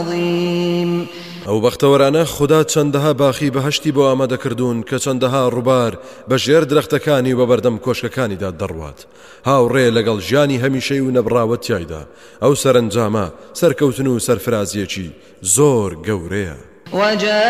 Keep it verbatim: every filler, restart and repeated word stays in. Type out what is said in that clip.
عظيم. ئەو بەختەوەرانە خوددا چەندەها باخی بەهەشتی بۆ ئامادەکردوون کە چەندەها ڕووبار بە ژێر درەختەکانی و بە بەردەم کۆشکەکانیدا دەڕوات هاوڕێ لەگەڵ ژیانی هەمیشەی و نەبڕاوە تیایدا ئەو سەرنجامە سەرکەوتن و سەرفرازیەکی زۆر گەورەیە.